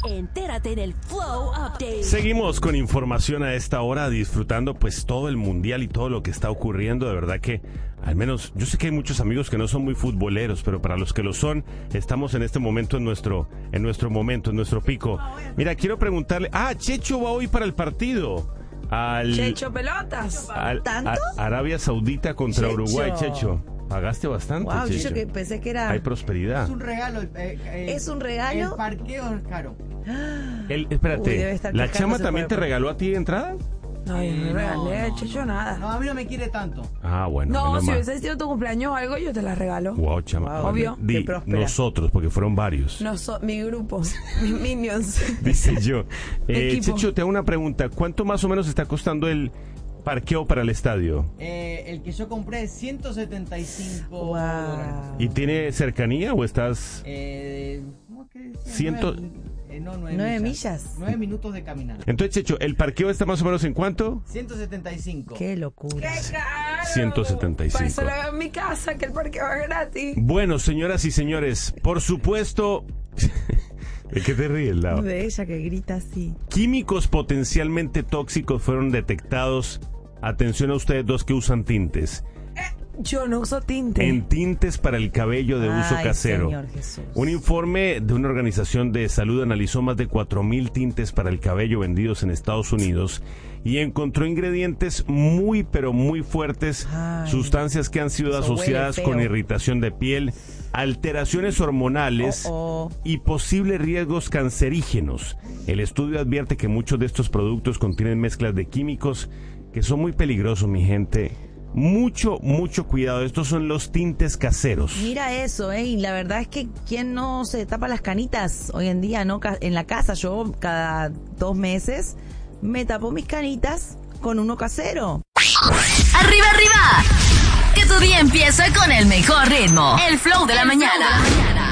Entérate en el Flow Update. Seguimos con información a esta hora, disfrutando pues todo el mundial y todo lo que está ocurriendo. De verdad que, al menos, yo sé que hay muchos amigos que no son muy futboleros, pero para los que lo son, estamos en este momento en nuestro momento, en nuestro pico. Mira, quiero preguntarle, Checho va hoy para el partido. Checho Pelotas. ¿Tanto? Arabia Saudita contra Checho. Uruguay, Checho. Pagaste bastante, Wow, Checho. yo que pensé que era... Hay prosperidad. Es un regalo. ¿Es un regalo? El parqueo es caro. Uy, debe Espérate, estar ¿la quejándose Chama por también el te parque. regaló a ti entrada? No, yo no regalé a Checho nada. No, a mí no me quiere tanto. Bueno, No, menos si mal. hubiese sido tu cumpleaños o algo, yo te la regalo. Wow, Chama. Wow, obvio. qué próspera. Nosotros, porque fueron varios. No, mi grupo, mis minions. Dice yo. Equipo. Checho, te hago una pregunta. ¿Cuánto más o menos está costando el parqueo para el estadio? El que yo compré es 175 Wow. dólares. ¿Y tiene cercanía o estás...? ¿Cómo que decía? Ciento- 9 millas. 9 minutos de caminar. Entonces, Checho, ¿el parqueo está más o menos en cuánto? 175. Qué locura. ¡Qué caro! 175. Para eso lo veo en mi casa, que el parqueo es gratis. Bueno, señoras y señores, por supuesto... ¿De qué te ríes, Lau? De ella que grita así. Químicos potencialmente tóxicos fueron detectados. Atención a ustedes dos que usan tintes. Yo no uso tinte. En tintes para el cabello de uso Ay, casero. Señor Jesús. Un informe de una organización de salud analizó más de 4,000 tintes para el cabello vendidos en Estados Unidos y encontró ingredientes muy pero muy fuertes, Ay, sustancias que han sido eso asociadas huele feo. con irritación de piel, alteraciones hormonales Oh, oh. y posibles riesgos cancerígenos. El estudio advierte que muchos de estos productos contienen mezclas de químicos que son muy peligrosos, mi gente. Mucho cuidado. Estos son los tintes caseros. Mira eso, y la verdad es que ¿quién no se tapa las canitas hoy en día? No, en la casa yo cada 2 meses me tapo mis canitas con uno casero. ¡Arriba, arriba! Que tu día empieza con el mejor ritmo. El Flow de la mañana.